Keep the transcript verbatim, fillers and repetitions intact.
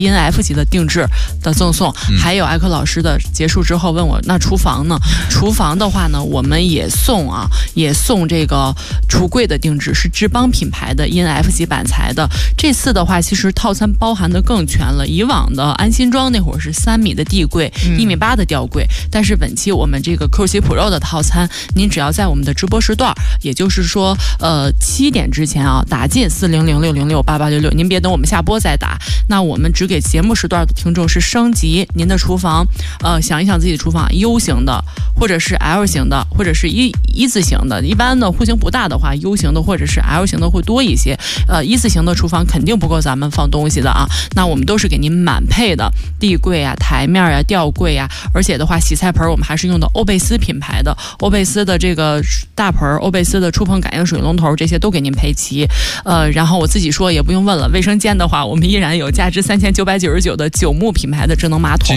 E N F 级的定制的赠送， 嗯、 还有艾克老师的结束之后问我，那厨房呢？厨房的话呢，我们也送啊，也送这个橱柜的定制，是智邦品牌的 E N F 级板材的。这次的话，其实套餐包含的更全了。以往的安心装那会儿是三米的地柜，一、嗯、米八的吊柜，但是本期我们这个 Q 七 Pro 的套餐，您只要在我们的直播时段，也就是说，呃，七点之前啊，打进四零零六零六八八六六，您别等我们下播再打。那我们只给节目时段的听众是升级您的厨房，呃，想一想自己的厨房 U 型的，或者是 L 型的，或者是一一字型的。一般的户型不大的话 ，U 型的或者是 L 型的会多一些。呃，一字型的厨房肯定不够咱们放东西的啊。那我们都是给您满配的地柜啊、台面啊、吊柜啊，而且的话，洗菜盆我们还是用的欧贝斯品牌的，欧贝斯的这个大盆、欧贝斯的触碰感应水龙头，这些都给您配齐。呃，然后我自己说也不用问了，卫生间的话，我们依然有价值三千九百九十九的九牧品牌的智能马桶。